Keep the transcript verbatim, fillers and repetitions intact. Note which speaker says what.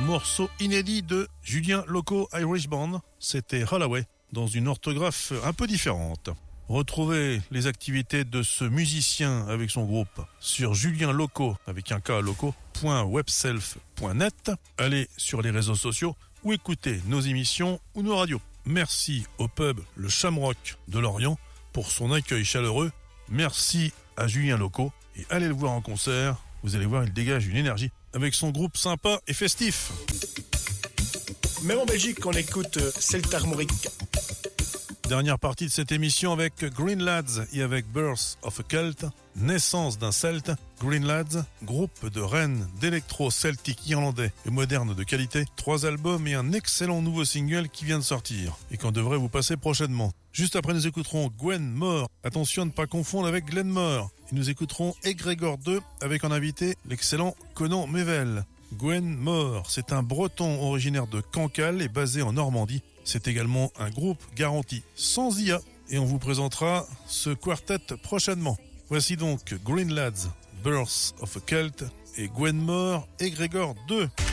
Speaker 1: morceau inédit de Julien Loco Irish Band, c'était Holloway, dans une orthographe un peu différente. Retrouvez les activités de ce musicien avec son groupe sur Julien Loco, avec un K loco, point webself point net. Allez sur les réseaux sociaux ou écoutez nos émissions ou nos radios. Merci au pub Le Shamrock de Lorient pour son accueil chaleureux. Merci à Julien Loco et allez le voir en concert. Vous allez voir, il dégage une énergie avec son groupe sympa et festif.
Speaker 2: Même en Belgique, on écoute Celtes Armoriques.
Speaker 1: Dernière partie de cette émission avec Green Lads et avec Birth of a Celt, naissance d'un Celte. Green Lads, groupe de Rennes d'électro-celtique irlandais et moderne de qualité. Trois albums et un excellent nouveau single qui vient de sortir et qu'on devrait vous passer prochainement. Juste après, nous écouterons Gwen Moore. Attention à ne pas confondre avec Glenn Moore. Et nous écouterons Egregor deux avec en invité l'excellent Conan Mevel. Gwen Moore, c'est un breton originaire de Cancale et basé en Normandie. C'est également un groupe garanti sans I A et on vous présentera ce quartet prochainement. Voici donc Green Lads, Birth of a Celt et Gwen Moore et Egregor deux.